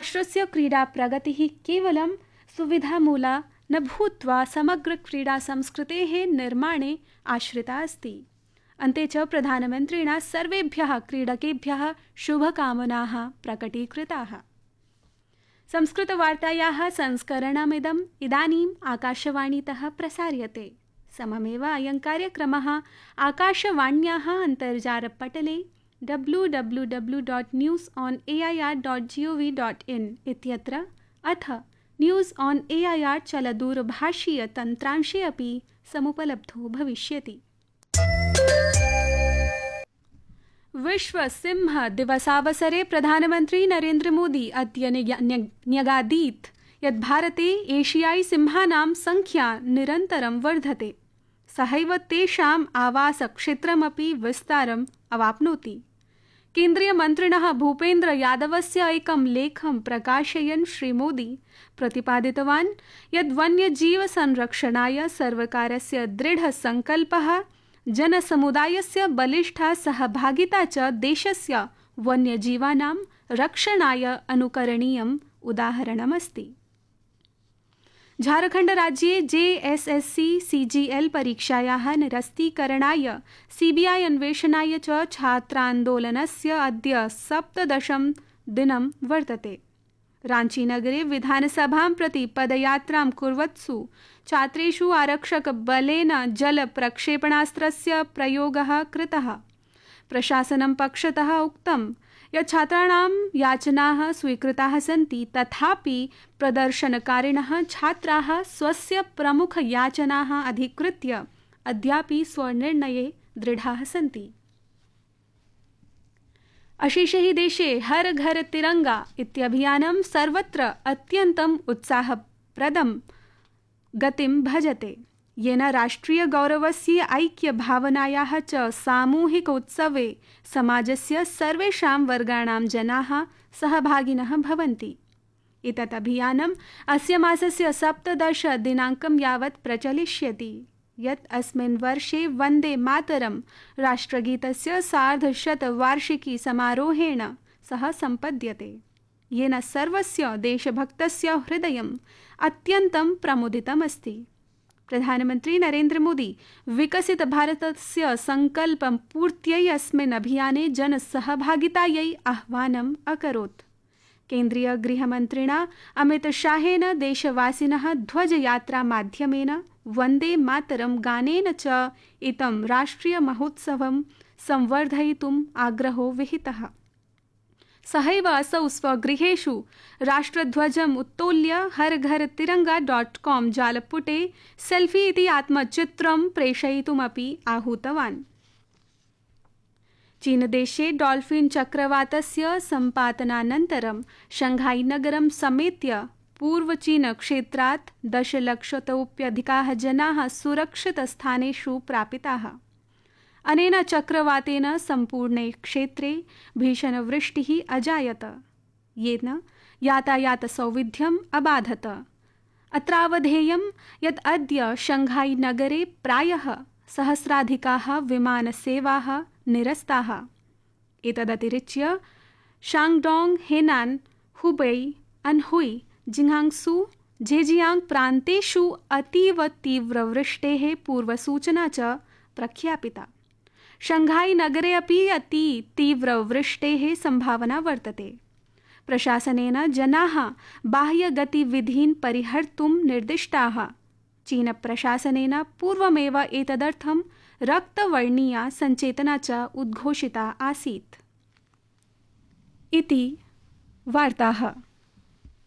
राष्ट्रस्य क्रीडाप्रगतिः केवलं सुविधामूला न भूत्वा समग्रक्रीडासंस्कृतेः निर्माणे आश्रिता अस्ति। अन्ते च प्रधानमन्त्रिणा सर्वेभ्यः क्रीडकेभ्यः शुभकामनाः प्रकटीकृताः। संस्कृतवार्तायाः संस्करणमिदम् इदानीम् आकाशवाणीतः प्रसार्यते। सममेव अयं कार्यक्रमः आकाशवाण्याः अन्तर्जालपटले www.newsonair.gov.in इत्यत्र अथ न्यूज़ ऑन एआईआर चलदूरभाषीयतन्त्रांशे अपि समुपलब्धो भविष्यति। विश्व सिंह दिवसावसरे प्रधानमन्त्री नरेन्द्र मोदी अद्य न्यगादीत् यत् भारते एशियाई सिंहानां संख्या निरन्तरं वर्धते, सहैव तेषाम् आवासक्षेत्रमपि विस्तारम् अवाप्नोति। केन्द्रीयमन्त्रिणः भूपेन्द्र यादवस्य एकं लेखं प्रकाशयन् श्रीमोदी प्रतिपादितवान् यत् वन्यजीवसंरक्षणाय सर्वकारस्य दृढसङ्कल्पः, जनसमुदायस्य बलिष्ठा सहभागिता च देशस्य वन्यजीवानां रक्षणाय अनुकरणीयम् उदाहरणमस्ति। झारखण्डराज्ये JSSC CGL परीक्षायाः निरस्तीकरणाय CBI अन्वेषणाय च छात्रान्दोलनस्य अद्य 17 दिनं वर्तते। रांचीनगरे विधानसभां प्रति पदयात्रां कुर्वत्सु छात्रेषु आरक्षकबलेन जलप्रक्षेपणास्त्रस्य प्रयोगः कृतः। प्रशासनं पक्षतः उक्तं यत् छात्राणां याचनाः स्वीकृताः सन्ति, तथापि प्रदर्शनकारिणः छात्राः स्वस्य प्रमुखयाचनाः अधिकृत्य अद्यापि स्वनिर्णये दृढाः सन्ति। अशेषे हि देशे हर घर तिरंगा इत्यभियानं सर्वत्र अत्यन्तम् उत्साहप्रदं गतिं भजते, येन राष्ट्रियगौरवस्य ऐक्यभावनायाः च सामूहिकोत्सवे समाजस्य सर्वेषां वर्गाणां जनाः सहभागिनः भवन्ति। एतत् अभियानम् अस्य मासस्य 17 दिनाङ्कं यावत् प्रचलिष्यति, यत् अस्मिन् वर्षे वन्दे मातरं राष्ट्रगीतस्य 150 वार्षिकी समारोहेण सह सम्पद्यते, येन सर्वस्य देशभक्तस्य हृदयम् अत्यन्तं प्रमुदितमस्ति। प्रधानमन्त्री नरेन्द्र मोदी विकसित भारतस्य सङ्कल्पं पूर्त्यै अस्मिन् अभियाने जनसहभागितायै आह्वानम् अकरोत्। केन्द्रीय गृहमन्त्रिणा अमितशाहेन देशवासिनः ध्वजयात्रा माध्यमेन वन्दे मातरं गानेन च इतं राष्ट्रियमहोत्सवं संवर्धयितुम् आग्रहो विहितः। सहैव असौ स्वगृहेषु राष्ट्रध्वजम् उत्तोल्य हरघरतिरंगा.com जालपुटे सेल्फी इति आत्मचित्रं प्रेषयितुमपि आहूतवान्। चीनदेशे डॉल्फिन चक्रवातस्य सम्पातनानन्तरं शंघाई नगरं समेत्य पूर्वचीनक्षेत्रात् 10,00,000तोऽप्यधिकाः जनाः सुरक्षितस्थानेषु प्रापिताः। अनेन चक्रवातेन सम्पूर्णे क्षेत्रे भीषणवृष्टिः अजायत, येन यातायातसौविध्यम् अबाधत। अत्रावधेयं यत् अद्य शंघाई नगरे प्रायः सहस्राधिकाः विमानसेवाः निरस्ताः। एतदतिरिच्य शांगडोंग, हेनान, हुबेई, अनहुई, जिंगांसू, झेजियांग प्रान्तेषु अतीव तीव्रवृष्टेः पूर्वसूचना च प्रख्यापिता। शंघाई नगरे अपि अति तीव्रवृष्टेः संभावना वर्तते। प्रशासनेन जनाः बाह्यगतिविधीन् परिहर्तुं निर्दिष्टाः। चीनप्रशासनेन पूर्वमेव एतदर्थं रक्तवर्णीया सञ्चेतना च उद्घोषिता आसीत्। इति वार्ताः।